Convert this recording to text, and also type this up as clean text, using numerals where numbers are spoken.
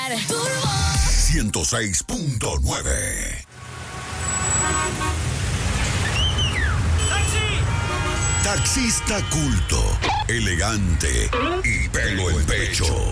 Turbo 106.9. Taxista culto, elegante y pelo en pecho.